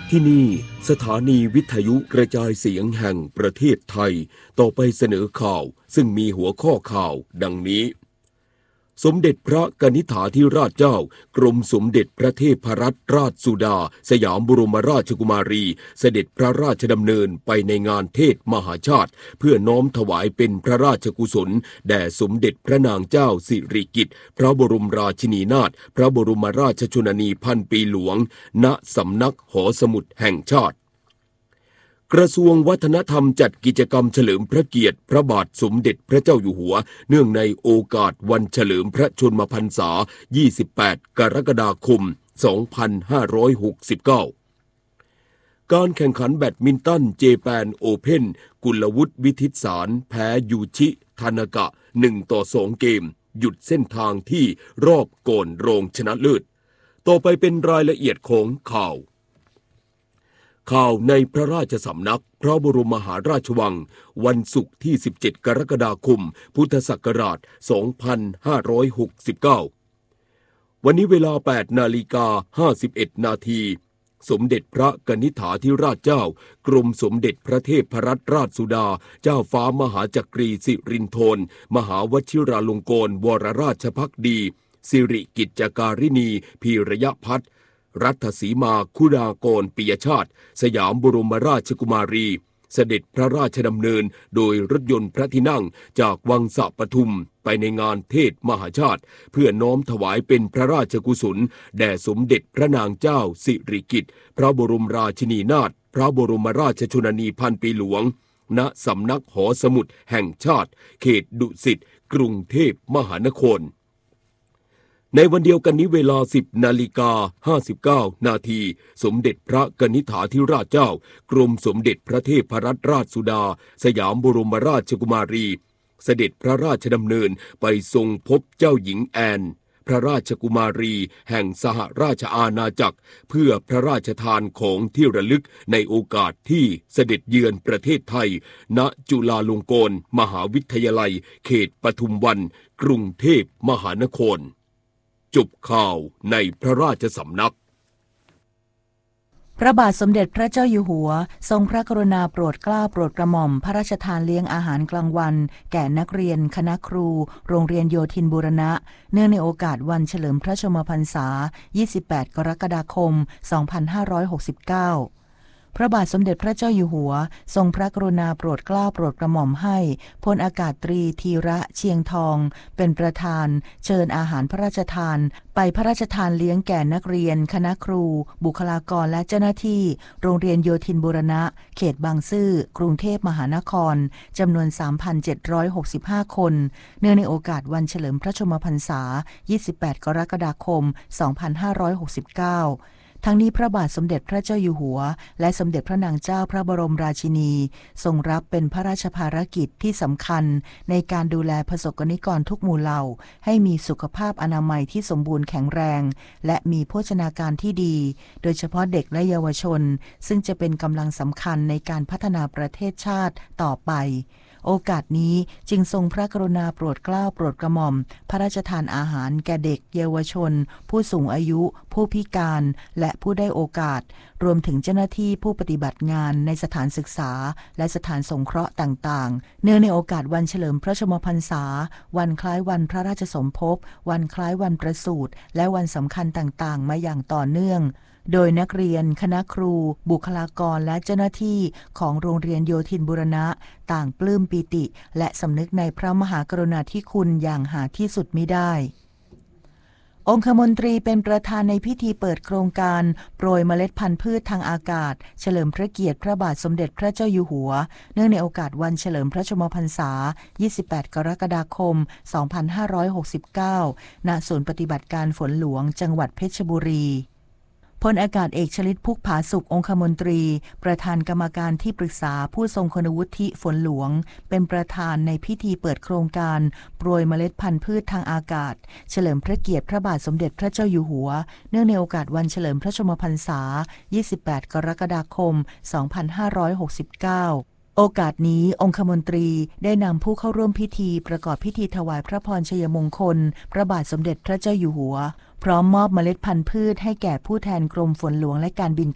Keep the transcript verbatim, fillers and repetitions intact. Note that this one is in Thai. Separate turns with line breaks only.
ที่นี่สถานีวิทยุกระจายเสียงแห่งประเทศไทยต่อไปเสนอข่าวซึ่งมีหัวข้อข่าวดังนี้สมเด็จพระกนิษฐาธิราชเจ้ากรมสมเด็จพระเทพรัตนราชสุดาสยามบรมราชกุมารีเสด็จพระราชดำเนินไปในงานเทศมหาชาติเพื่อน้อมถวายเป็นพระราชกุศลแด่สมเด็จพระนางเจ้าสิริกิติ์พระบรมราชินีนาถพระบรมราชชนนีพันปีหลวงณสำนักหอสมุดแห่งชาติกระทรวงวัฒนธรรมจัดกิจกรรมเฉลิมพระเกียรติพระบาทสมเด็จพระเจ้าอยู่หัวเนื่องในโอกาสวันเฉลิมพระชนมพรรษายี่สิบแปดกรกฎาคมสองพันห้าร้อยหกสิบเก้าการแข่งขันแบดมินตันเจแปนโอเพ่นกุลวุฒิวิทิตสารแพ้ยูชิทานากะหนึ่งต่อสองเกมหยุดเส้นทางที่รอบก่อนรองชนะเลิศต่อไปเป็นรายละเอียดของข่าวข่าวในพระราชสำนักพระบรมมหาราชวังวันศุกร์ที่สิบเจ็ดกรกฎาคมพุทธศักราชสองพันห้าร้อยหกสิบเก้าวันนี้เวลา แปดนาฬิกาห้าสิบเอ็ดนาทีสมเด็จพระกนิษฐาธิราชเจ้ากรมสมเด็จพระเทพรัตนราชสุดาเจ้าฟ้ามหาจักรีสิรินธรมหาวชิราลงกรณวรราชภักดีสิริกิจการินีพีระยพัฒน์รัฐสีมาคุณากรปิยชาติสยามบรมราชกุมารีเสด็จพระราชดำเนินโดยรถยนต์พระที่นั่งจากวังสะปทุมไปในงานเทศมหาชาติเพื่อน้อมถวายเป็นพระราชกุศลแด่สมเด็จพระนางเจ้าสิริกิติ์พระบรมราชินีนาถพระบรมราชชนนีพันปีหลวงณสำนักหอสมุดแห่งชาติเขตดุสิตกรุงเทพมหานครในวันเดียวกันนี้เวลา สิบนาฬิกาห้าสิบเก้านาทีสมเด็จพระกนิษฐาธิราชเจ้ากรมสมเด็จพระเทพรัตนราชสุดาสยามบรมราชกุมารีเสด็จพระราชดำเนินไปทรงพบเจ้าหญิงแอนพระราชกุมารีแห่งสหราชอาณาจักรเพื่อพระราชทานของที่ระลึกในโอกาสที่เสด็จเยือนประเทศไทยณจุฬาลงกรณ์มหาวิทยาลัยเขตปทุมวันกรุงเทพมหานครจบข่าวในพระราชสำนัก
พระบาทสมเด็จพระเจ้าอยู่หัวทรงพระกรุณาโปรดเกล้าโปรดกระหม่อมพระราชทานเลี้ยงอาหารกลางวันแก่นักเรียนคณะครูโรงเรียนโยธินบูรณะเนื่องในโอกาสวันเฉลิมพระชนมพรรษายี่สิบแปดกรกฎาคมสองพันห้าร้อยหกสิบเก้าพระบาทสมเด็จพระเจ้าอยู่หัวทรงพระกรุณาโปรดเกล้าโปรดกระหม่อมให้พลอากาศตรีธีระเชียงทองเป็นประธานเชิญอาหารพระราชทานไปพระราชทานเลี้ยงแก่นักเรียนคณะครูบุคลากรและเจ้าหน้าที่โรงเรียนโยธินบูรณะเขตบางซื่อกรุงเทพมหานครจำนวน สามพันเจ็ดร้อยหกสิบห้า คนเนื่องในโอกาสวันเฉลิมพระชนมพรรษายี่สิบแปดกรกฎาคมสองพันห้าร้อยหกสิบเก้าทั้งนี้พระบาทสมเด็จพระเจ้าอยู่หัวและสมเด็จพระนางเจ้าพระบรมราชินีทรงรับเป็นพระราชภารกิจที่สำคัญในการดูแลประสบกนิกรทุกหมู่เหล่าให้มีสุขภาพอนามัยที่สมบูรณ์แข็งแรงและมีโภชนาการที่ดีโดยเฉพาะเด็กและเยาวชนซึ่งจะเป็นกำลังสำคัญในการพัฒนาประเทศชาติต่อไปโอกาสนี้จึงทรงพระกรุณาโปรดเกล้าโปรดกระหม่อมพระราชทานอาหารแก่เด็กเยาวชนผู้สูงอายุผู้พิการและผู้ได้โอกาสรวมถึงเจ้าหน้าที่ผู้ปฏิบัติงานในสถานศึกษาและสถานสงเคราะห์ต่างๆเนื่องในโอกาสวันเฉลิมพระชนมพรรษาวันคล้ายวันพระราชสมภพวันคล้ายวันประสูติและวันสำคัญต่างๆมาอย่างต่อเนื่องโดยนักเรียนคณะครูบุคลากรและเจ้าหน้าที่ของโรงเรียนโยธินบูรณะต่างปลื้มปิติและสำนึกในพระมหากรุณาธิคุณอย่างหาที่สุดมิได้องคมนตรีเป็นประธานในพิธีเปิดโครงการโปรยเมล็ดพันธุ์พืชทางอากาศเฉลิมพระเกียรติพระบาทสมเด็จพระเจ้าอยู่หัวเนื่องในโอกาสวันเฉลิมพระชนมพรรษายี่สิบแปดกรกฎาคมสองพันห้าร้อยหกสิบเก้าณศูนย์ปฏิบัติการฝนหลวงจังหวัดเพชรบุรีพลอากาศเอกชลิตพุกผาสุของคมนตรีประธานกรรมการที่ปรึกษาผู้ทรงคุณวุฒิฝนหลวงเป็นประธานในพิธีเปิดโครงการโปรยเมล็ดพันธุ์พืชทางอากาศเฉลิมพระเกียรติพระบาทสมเด็จพระเจ้าอยู่หัวเนื่องในโอกาสวันเฉลิมพระชนมพรรษายี่สิบแปดกรกฎาคมสองพันห้าร้อยหกสิบเก้าโอกาสนี้องคมนตรีได้นำผู้เข้าร่วมพิธีประกอบพิธีถวายพระพรชัยมงคลพระบาทสมเด็จพระเจ้าอยู่หัวพร้อมมอบเมล็ดพันธุ์พืชให้แก่ผู้แทนกรมฝนหลวงและการบิน